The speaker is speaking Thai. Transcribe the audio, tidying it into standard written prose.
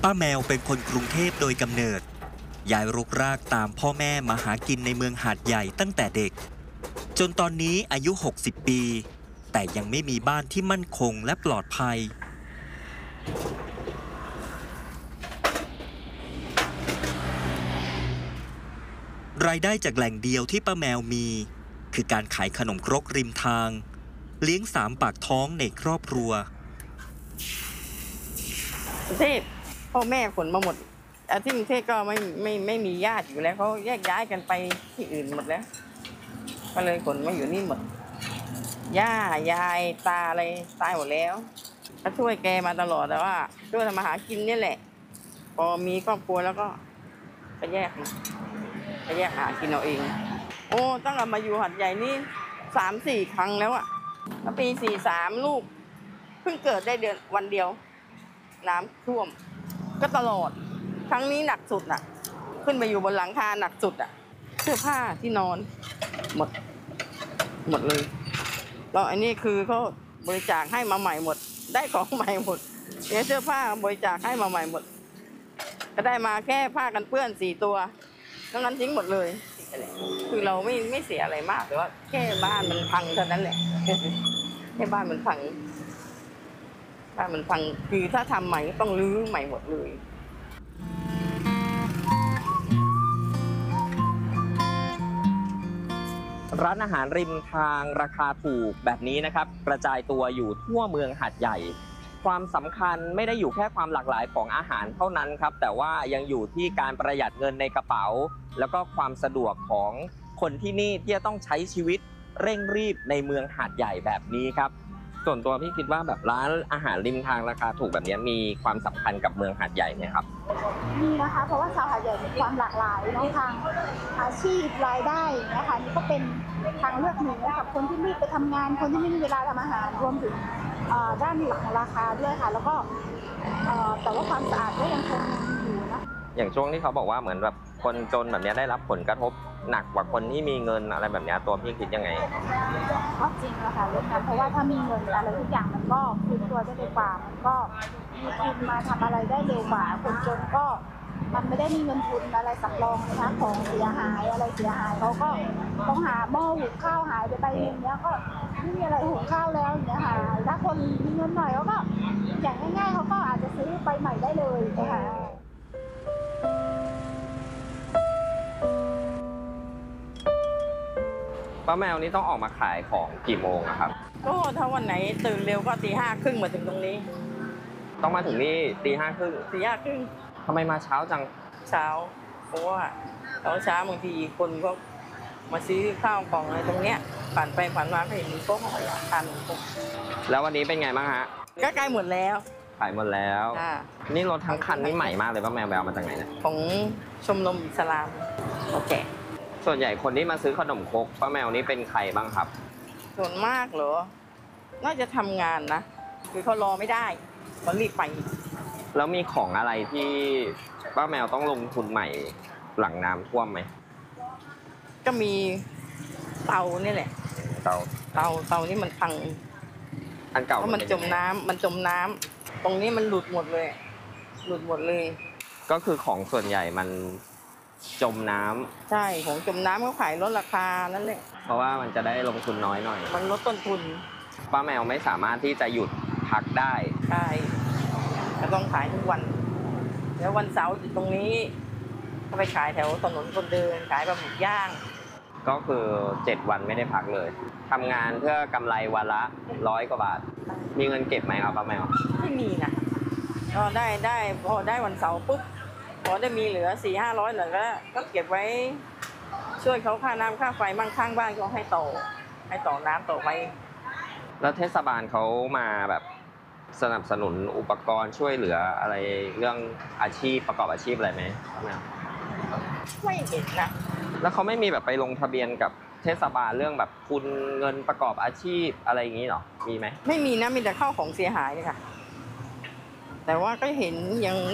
ป้าแมวเป็นคนกรุงเทพโดยกำเนิดย้ายรกรากตามพ่อแม่มาหากินในเมืองหาดใหญ่ตั้งแต่เด็กจนตอนนี้อายุ60 ปีแต่ยังไม่มีบ้านที่มั่นคงและปลอดภัยรายได้จากแหล่งเดียวที่ป้าแมวมีคือการขายขนมครกริมทางเลี้ยง3 ปากท้องในครอบครัวกรุงเทพพ่อแม่ขนมาหมดที่กรุงเทพก็ไม่มีญาติอยู่แล้วเขาแยกย้ายกันไปที่อื่นหมดแล้วก็เลยขนมาอยู่นี่หมดย่ายายตาอะไรตายหมดแล้วก็ช่วยแกมาตลอดแต่ว่าช่วยทำมาหากินนี่แหละพอมีครอบครัวแล้วก็แยกหากินเอาเองโอ้ตั้งแต่มาอยู่หัดใหญ่นี่3-4 ครั้งแล้วอะปี43ลูกเพิ่งเกิดได้วันเดียวน้ำท่วมก็ตลอดครั้งนี้หนักสุดน่ะขึ้นไปอยู่บนหลังคาหนักสุดอ่ะเสื้อผ้าที่นอนหมดเลยแล้วอันนี้คือเขาบริจาคให้มาใหม่หมดได้ของใหม่หมดเนี่ยเสื้อผ้าบริจาคให้มาใหม่หมดก็ได้มาแค่ผ้ากันเปื้อน4 ตัวทั้งนั้นทิ้งหมดเลยคือเราไม่เสียอะไรมากแต่ว่าแค่บ้านมันพังเท่านั้นแหละแค่บ้านมันพังคือถ้าทำใหม่ก็ต้องรื้อใหม่หมดเลยร้านอาหารริมทางราคาถูกแบบนี้นะครับกระจายตัวอยู่ทั่วเมืองหาดใหญ่ความสำคัญไม่ได้อยู่แค่ความหลากหลายของอาหารเท่านั้นครับแต่ว่ายังอยู่ที่การประหยัดเงินในกระเป๋าแล้วก็ความสะดวกของคนที่นี่ที่จะต้องใช้ชีวิตเร่งรีบในเมืองหาดใหญ่แบบนี้ครับส่วนตัวพี่คิดว่าแบบร้านอาหารริมทางราคาถูกแบบนี้มีความสำคัญกับเมืองหาดใหญ่ไหมครับมีนะคะเพราะว่าชาวหาดใหญ่มีความหลากหลายเนาะทางอาชีพรายได้นะคะนี่ก็เป็นทางเลือกหนึ่งกับคนที่รีบไปทำงานคนที่ไม่มีเวลาทำอาหารรวมถึงด้านหลักของราคาด้วยค่ะแล้วก็แต่ว่าความสะอาดก็ยังคงมีอยู่นะอย่างช่วงที่เขาบอกว่าเหมือนแบบคนจนแบบนี้ได้รับผลกระทบหนักกว่าคนที่มีเงินอะไรแบบนี้ตัวพี่คิดยังไงก็จริงนะคะเรื่องนั้นเพราะว่าถ้ามีเงินอะไรทุกอย่างมันก็คืนตัวได้เร็วกว่ามันก็มีทุนมาทำอะไรได้เร็วกว่าคนจนก็มันไม่ได้มีเงินทุนอะไรสำรองนะคะของเสียหายอะไรเสียหายเขาก็ต้องหาหม้อหุงข้าวหายไปอย่างเงี้ยก็ไม่มีอะไรหุงข้าวแล้วอย่างเงี้ยค่ะถ้าคนมีเงินหน่อยเขาก็อย่างง่ายๆเขาก็อาจจะซื้อไปใหม่ได้เลยนะคะป้าแมวนี่ต้องออกมาขายของกี่โมงครับก็ถ้าวันไหนตื่นเร็วก็ตี 5 ครึ่งมาถึงตรงนี้ต้องมาถึงนี่ตี 5 ครึ่งทำไมมาเช้าจังเช้าเพราะว่าเช้าบางทีคนก็มาซื้อข้าวของอะไรตรงเนี้ยผ่านไปผ่านมาก็เห็นมีโต๊ะอยากทานแล้ววันนี้เป็นไงบ้างฮะก็ใกล้หมดแล้วขายหมดแล้วนี่รถทั้งคันนี่ใหม่มากเลยป้าแมวแววมาจากไหนเนี่ยของชมรมอิสลามโอเคส่วนใหญ่คนที่มาซื้อขนมครกป้าแมวนี่เป็นใครบ้างครับส่วนมากเหรอน่าจะทำงานนะคือเขารอไม่ได้เขารีบไปแล้วมีของอะไรที่ป้าแมวต้องลงทุนใหม่หลังน้ำท่วมไหมก็มีเตานี่แหละเตานี่มันพังอันเก่าเพราะมันจมน้ำตรงนี้มันหลุดหมดเลยก็คือของส่วนใหญ่มันจมน้ำใช่ของจมน้ำเขาขายลดราคานั่นแหละเพราะว่ามันจะได้ลงทุนน้อยหน่อยมันลดต้นทุนป้าแมวไม่สามารถที่จะหยุดพักได้ใช่จะต้องขายทุกวันแล้ววันเสาร์อยู่ตรงนี้ก็ไปขายแถวถนนคนเดินขายปลาหมึกย่างก็คือ7 วันไม่ได้พักเลยทำงานเพื่อกำไรวันละ100 กว่าบาทมีเงินเก็บไหมครับป้าแมวไม่มีนะก็ได้พอได้วันเสาร์ปุ๊บพอได้มีเหลือ400-500เหลือก็เก็บไว้ช่วยเขาค่าน้ำค่าไฟมั่งข้างบ้านเขาให้ต่อน้ำต่อไปแล้วเทศบาลเขามาแบบสนับสนุนอุปกรณ์ช่วยเหลืออะไรเรื่องอาชีพประกอบอาชีพอะไรไหมไม่เห็นนะแล้วเขาไม่มีแบบไปลงทะเบียนกับเทศบาลเรื่องแบบทุนเงินประกอบอาชีพอะไรอย่างนี้หรอมีไหมไม่มีนะมีแต่ข้าวของเสียหายเลยค่ะแต่ว่าก็เห็นยัง